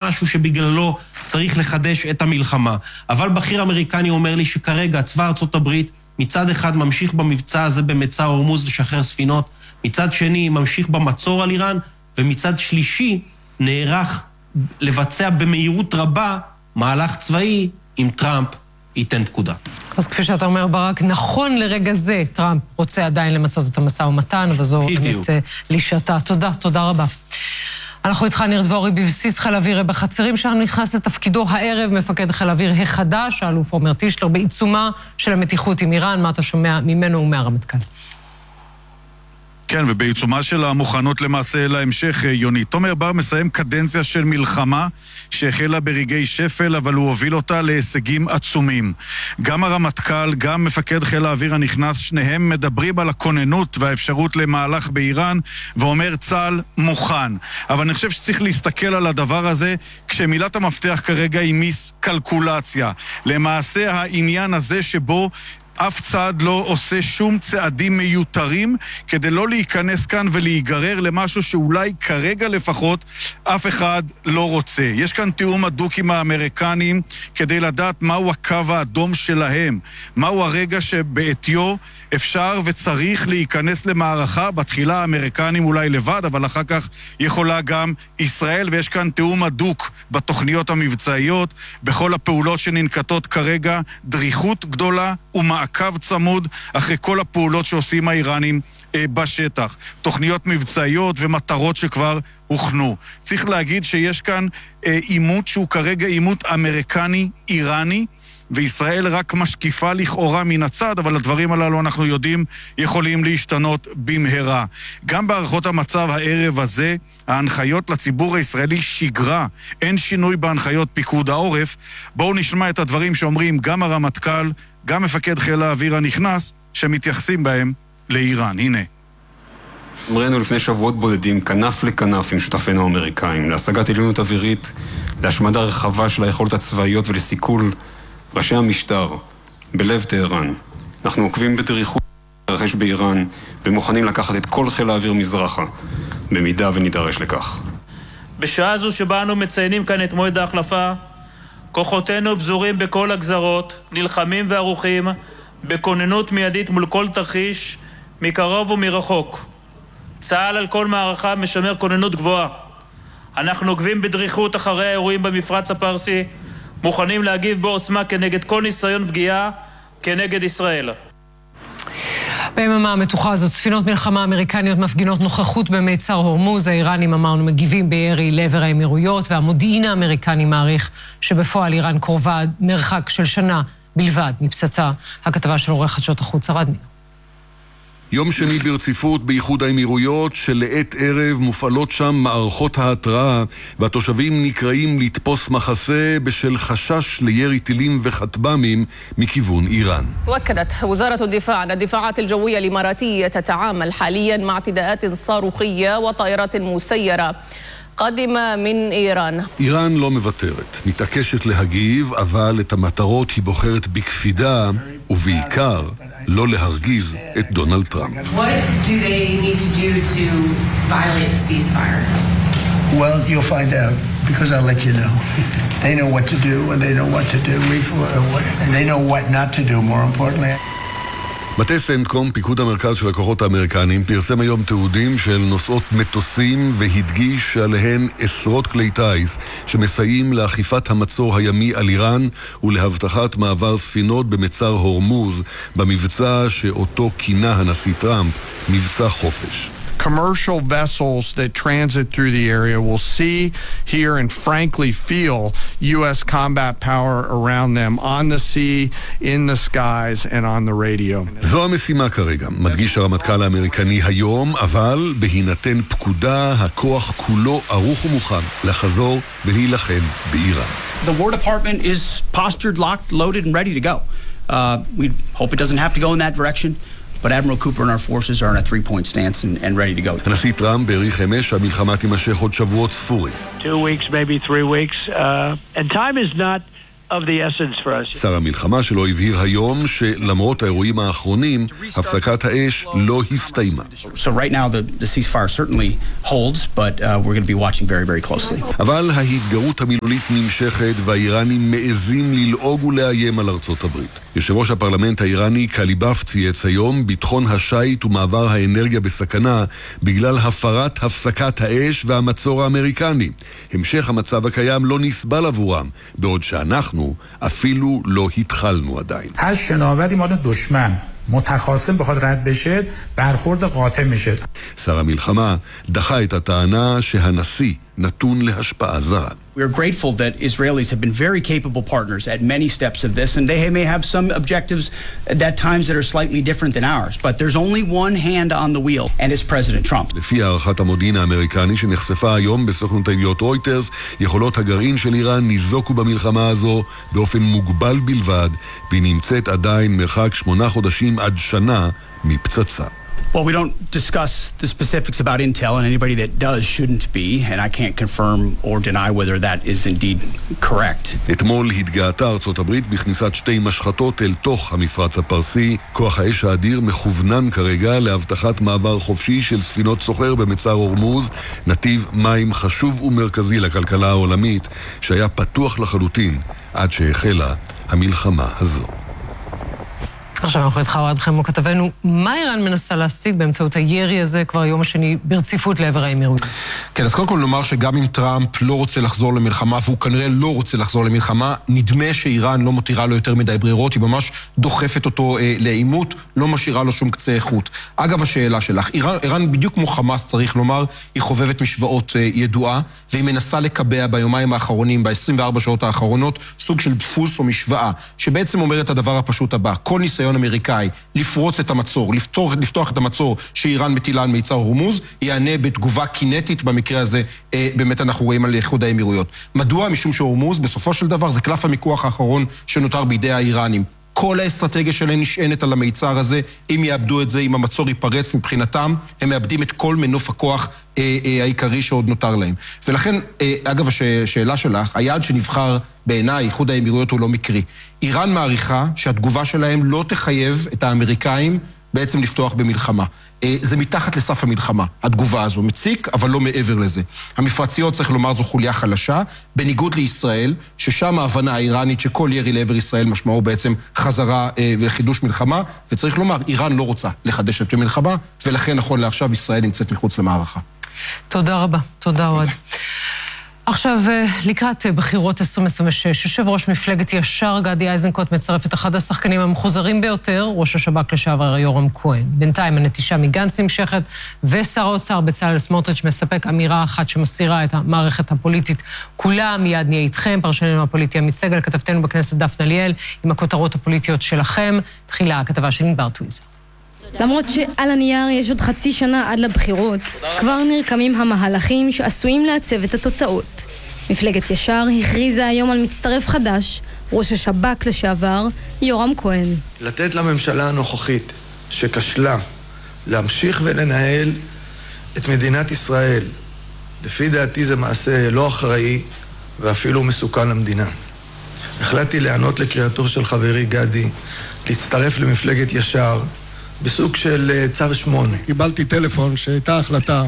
משהו שבגללו צריך לחדש את המלחמה. אבל בכיר אמריקני אומר לי שכרגע צבא ארצות הברית מצד אחד ממשיך במבצע הזה במצע הורמוז לשחרר ספינות, מצד שני ממשיך במצור על איראן, ומצד שלישי נערך לבצע במהירות רבה מהלך צבאי אם טראמפ ייתן פקודה. אז כפי שאתה אומר ברק, נכון לרגע זה טראמפ רוצה עדיין למצות את המשא ומתן, אבל זו באמת לשעתה. תודה רבה. אנחנו איתך ניר דבורי בבסיס חיל האוויר בחצרים, שם נכנס לתפקידו הערב מפקד חיל האוויר החדש, האלוף עומר טישלר, בעיצומה של המתיחות עם איראן. מה אתה שומע ממנו ומהרמטכ"ל? כן, ובעיצומה של המוכנות למעשה להמשך, יוני. תומר בר מסיים קדנציה של מלחמה שהחלה ברגעי שפל, אבל הוא הוביל אותה להישגים עצומים. גם הרמטכ"ל, גם מפקד חיל האוויר הנכנס, שניהם מדברים על הכוננות והאפשרות למהלך באיראן, ואומר צה"ל מוכן. אבל אני חושב שצריך להסתכל על הדבר הזה, כשמילת המפתח כרגע היא מיס-קלקולציה. למעשה העניין הזה שבו אף צד לא עושה שום צעדים מיותרים כדי לא להיכנס כאן ולהיגרר למשהו שאולי כרגע לפחות אף אחד לא רוצה. יש כאן תיאום הדוק עם האמריקנים כדי לדעת מהו הקו האדום שלהם, מהו הרגע שבעתיו אפשר וצריך להיכנס למערכה. בתחילה האמריקנים אולי לבד, אבל אחר כך יכולה גם ישראל, ויש כאן תיאום הדוק בתוכניות המבצעיות, בכל הפעולות שננקטות כרגע, דריכות גדולה ומעקב צמוד אחרי כל הפעולות שעושים האיראנים בשטח. תוכניות מבצעיות ומטרות שכבר הוכנו. צריך להגיד שיש כאן עימות שהוא כרגע עימות אמריקני-איראני, וישראל רק משקיפה לכאורה מן הצד, אבל הדברים הללו אנחנו יודעים יכולים להשתנות במהרה. גם בערכות המצב הערב הזה, ההנחיות לציבור הישראלי שגרה, אין שינוי בהנחיות פיקוד העורף. בואו נשמע את הדברים שאומרים גם הרמטכ"ל, גם מפקד חיל האוויר הנכנס, שמתייחסים בהם לאיראן. הנה. אמרנו לפני שבועות בודדים, כנף לכנף עם שותפינו האמריקאים, להשגת עליונות אווירית, להשמדה רחבה של היכולות הצבאיות ולסיכול ראשי המשטר בלב טהרן. אנחנו עוקבים בדריכות להתרחש באיראן ומוכנים לקחת את כל חיל האוויר מזרחה, במידה ונידרש לכך. בשעה זו שבה אנו מציינים כאן את מועד ההחלפה, כוחותינו בזורים בכל הגזרות, נלחמים וערוכים, בכוננות מיידית מול כל תרחיש, מקרוב ומרחוק. צה"ל על כל מערכה משמר כוננות גבוהה. אנחנו עוקבים בדריכות אחרי האירועים במפרץ הפרסי, מוכנים להגיב בעוצמה כנגד כל ניסיון פגיעה כנגד ישראל. ביממה המתוחה הזאת, ספינות מלחמה אמריקניות מפגינות נוכחות במיצר הורמוז. האיראנים, אמרנו, מגיבים בירי לעבר האמירויות, והמודיעין האמריקני מעריך שבפועל איראן קרובה מרחק של שנה בלבד מפצצה. הכתבה של עורך חדשות החוץ ערד ניר. יום שני ברציפות באיחוד האמירויות, שלעת ערב מופעלות שם מערכות ההתראה, והתושבים נקראים לתפוס מחסה בשל חשש לירי טילים וכטב"מים מכיוון איראן. أكدت وزارة الدفاع أن الدفاعات الجوية الإماراتية تتعامل حاليا مع اعتداءات صاروخية وطائرات مسيرة قادمة من إيران. איראן לא מוותרת, מתעקשת להגיב, אבל את המטרות היא בוחרת בקפידה, ובעיקר לא להרגיז את דונלד טראמפ. What do they need to do to violate the ceasefire? Well, you'll find out because I'll let you know. They know what to do and they know what to do and they know what not to do, more importantly. מטה סנטקום, פיקוד המרכז של הכוחות האמריקנים, פרסם היום תיעודים של נוסעות מטוסים והדגיש עליהן עשרות כלי טייס שמסייעים לאכיפת המצור הימי על איראן ולהבטחת מעבר ספינות במצר הורמוז, במבצע שאותו כינה הנשיא טראמפ מבצע חופש. Commercial vessels that transit through the area will see, hear, and frankly feel U.S. combat power around them on the sea, in the skies, and on the radio. זו המשימה כרגע, מדגיש הרמטכ"ל האמריקני היום, אבל בהינתן פקודה, הכוח כולו ערוך ומוכן לחזור ולהילחם באיראן. The War Department is postured, locked, loaded, and ready to go. We hope it doesn't have to go in that direction. But Admiral Cooper and our forces are in a three-point stance and ready to go. הנשיא טראמפ בעריך אמש שהמלחמה תימשך עוד שבועות ספורים. 2 weeks, maybe 3 weeks. And time is not of the essence for us. שר המלחמה שלו הבהיר היום שלמרות האירועים האחרונים, הפסקת האש לא הסתיימה. So right now the ceasefire certainly holds, but we're going to be watching very, very closely. אבל ההתגרות המילולית נמשכת והאיראנים מעזים ללעוג ולאיים על ארצות הברית. יושב ראש הפרלמנט האיראני קליבאף צייץ היום ביטחון השייט ומעבר האנרגיה בסכנה בגלל הפרת הפסקת האש והמצור האמריקני. המשך המצב הקיים לא נסבל עבורם, בעוד שאנחנו אפילו לא התחלנו עדיין. השנאوری مال دشمن متخاصم بخواد رد بشه برخورد قاطع میشه. שר המלחמה דחה את הטענה שהנשיא נתון להשפעה זרה. We are grateful that Israelis have been very capable partners at many steps of this, and they may have some objectives at times that are slightly different than ours. But there's only one hand on the wheel, and it's President Trump. לפי הערכת המודיעין האמריקני שנחשפה היום בסוכנות הידיעות רויטרס, יכולות הגרעין של איראן ניזוקו במלחמה הזו באופן מוגבל בלבד, והיא נמצאת עדיין מרחק 8 חודשים עד שנה מפצצה. Well, we don't discuss the specifics about Intel, and anybody that does shouldn't be, and I can't confirm or deny whether that is indeed correct. אתמול התגאתה ארצות הברית בכניסת 2 משחטות אל תוך המפרץ הפרסי. כוח האש האדיר מכוונן כרגע להבטחת מעבר חופשי של ספינות סוחר במצר הורמוז, נתיב מים חשוב ומרכזי לכלכלה העולמית, שהיה פתוח לחלוטין עד שהחלה המלחמה הזו. עכשיו אנחנו איתך אוהד חמו כתבנו, מה איראן מנסה להשיג באמצעות הירי הזה כבר היום השני ברציפות לעבר האמירויות? כן, אז קודם כל נאמר שגם אם טראמפ לא רוצה לחזור למלחמה, והוא כנראה לא רוצה לחזור למלחמה, נדמה שאיראן לא מותירה לו יותר מדי ברירות, היא ממש דוחפת אותו לעימות, לא משאירה לו שום קצה איכות. אגב, השאלה שלך, איראן בדיוק כמו חמאס צריך לומר, היא חובבת משוואות ידועה, והיא מנסה לקבע ביומיים האחרונים, ב-24 שעות האחרונות, סוג של דפוס או משוואה, שבעצם אומר את הדבר הפשוט הבא, כל ניסיון אמריקאי לפרוץ את המצור, לפתוח את המצור שאיראן מטילה על מיצר הורמוז, יענה בתגובה קינטית, במקרה הזה באמת אנחנו רואים על איחוד האמירויות. מדוע? משום שהורמוז בסופו של דבר זה קלף המיקוח האחרון שנותר בידי האיראנים. כל האסטרטגיה שלהם נשענת על המיצר הזה, אם יאבדו את זה, אם המצור ייפרץ מבחינתם, הם מאבדים את כל מנוף הכוח העיקרי שעוד נותר להם. ולכן, אגב, השאלה שלך, היעד שנבחר בעיניי, איחוד האמירויות הוא לא מקרי. איראן מעריכה שהתגובה שלהם לא תחייב את האמריקאים בעצם לפתוח במלחמה. זה מתחת לסף המלחמה, התגובה הזו. מציק, אבל לא מעבר לזה. המפרציות, צריך לומר, זו חוליה חלשה, בניגוד לישראל, ששם ההבנה האיראנית שכל ירי לעבר ישראל משמעו בעצם חזרה וחידוש מלחמה, וצריך לומר, איראן לא רוצה לחדש את המלחמה, ולכן נכון לעכשיו ישראל נמצאת מחוץ למערכה. תודה רבה, תודה אוהד. עכשיו, לקראת בחירות 2026, יושב ראש מפלגת ישר גדי איזנקוט מצרף את אחד השחקנים המחוזרים ביותר, ראש השב"כ לשעבר יורם כהן. בינתיים הנטישה מגנץ נמשכת, ושר האוצר בצלאל סמוטריץ' מספק אמירה אחת שמסתירה את המערכת הפוליטית כולה. מיד נהיה איתכם, פרשננו הפוליטי עמית סגל, כתבתנו בכנסת דפנה ליאל, עם הכותרות הפוליטיות שלכם. תחילה הכתבה של ענבר טוויזר. למרות שעל הנייר יש עוד חצי שנה עד לבחירות, כבר נרקמים המהלכים שעשויים לעצב את התוצאות. מפלגת ישר הכריזה היום על מצטרף חדש, ראש השב"כ לשעבר, יורם כהן. לתת לממשלה הנוכחית שכשלה להמשיך ולנהל את מדינת ישראל, לפי דעתי זה מעשה לא אחראי ואפילו מסוכן למדינה. החלטתי לענות לקריאתו של חברי גדי, להצטרף למפלגת ישר, בסוג של צו 8. קיבלתי טלפון שהייתה החלטה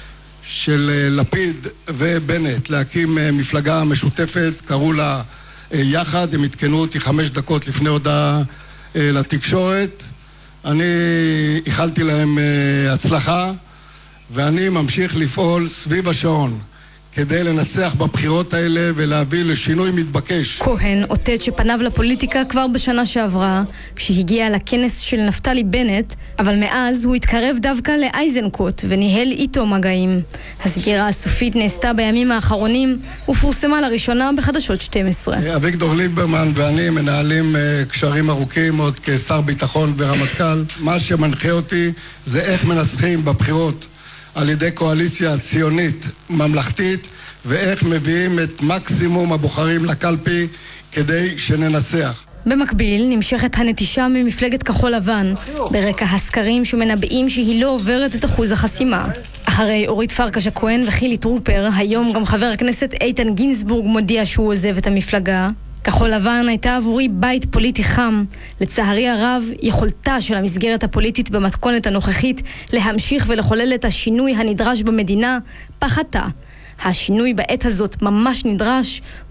של לפיד ובנט להקים מפלגה משותפת, קראו לה יחד, הם התקנו אותי 5 דקות לפני הודעה לתקשורת. אני איחלתי להם הצלחה, ואני ממשיך לפעול סביב השעון כדי לנצח בבחירות האלה ולהביא לשינוי מתבקש. כהן אותת שפניו לפוליטיקה כבר בשנה שעברה, כשהגיע לכנס של נפתלי בנט, אבל מאז הוא התקרב דווקא לאייזנקוט וניהל איתו מגעים. הסגירה הסופית נעשתה בימים האחרונים ופורסמה לראשונה בחדשות 12. אביגדור ליברמן ואני מנהלים קשרים ארוכים עוד כשר ביטחון ורמטכ"ל. מה שמנחה אותי זה איך מנצחים בבחירות על ידי קואליציה ציונית ממלכתית, ואיך מביאים את מקסימום הבוחרים לקלפי כדי שננצח. במקביל נמשכת הנטישה ממפלגת כחול לבן, ברקע הסקרים שמנבאים שהיא לא עוברת את אחוז החסימה. אחרי אורית פרקש הכהן וחילי טרופר, היום גם חבר הכנסת איתן גינזבורג מודיע שהוא עוזב את המפלגה. כחול לבן הייתה עבורי בית פוליטי חם. לצערי הרב, יכולתה של המסגרת הפוליטית במתכונת הנוכחית להמשיך ולחולל את השינוי הנדרש במדינה פחתה. השינוי בעת הזאת ממש נדרש,